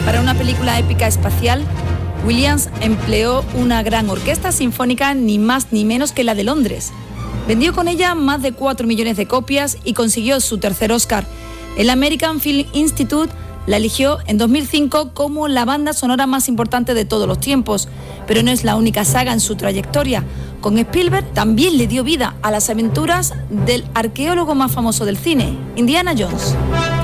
Para una película épica espacial, Williams empleó una gran orquesta sinfónica, ni más ni menos que la de Londres. Vendió con ella más de 4 millones de copias y consiguió su tercer Oscar. El American Film Institute la eligió en 2005 como la banda sonora más importante de todos los tiempos, pero no es la única saga en su trayectoria. Con Spielberg también le dio vida a las aventuras del arqueólogo más famoso del cine, Indiana Jones.